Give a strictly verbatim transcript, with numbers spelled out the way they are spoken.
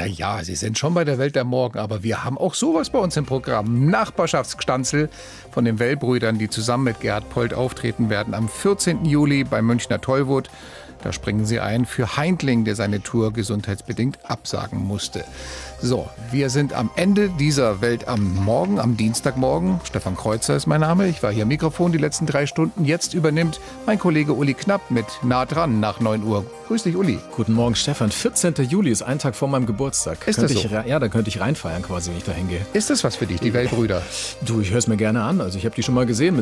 ja, Sie sind schon bei der Welt am Morgen, aber wir haben auch sowas bei uns im Programm. Nachbarschaftsgstanzel von den Well-Brüdern, die zusammen mit Gerhard Polt auftreten werden am vierzehnten Juli beim Münchner Tollwood. Da springen sie ein für Heindling, der seine Tour gesundheitsbedingt absagen musste. So, wir sind am Ende dieser Welt am Morgen, am Dienstagmorgen. Stefan Kreuzer ist mein Name. Ich war hier am Mikrofon die letzten drei Stunden. Jetzt übernimmt mein Kollege Uli Knapp mit Nah dran nach neun Uhr. Grüß dich, Uli. Guten Morgen, Stefan. vierzehnten Juli ist ein Tag vor meinem Geburtstag. Ist könnte das so? Ich, ja, da könnte ich reinfeiern quasi, wenn ich da hingehe. Ist das was für dich, die Well-Brüder? Du, ich höre es mir gerne an. Also ich habe die schon mal gesehen.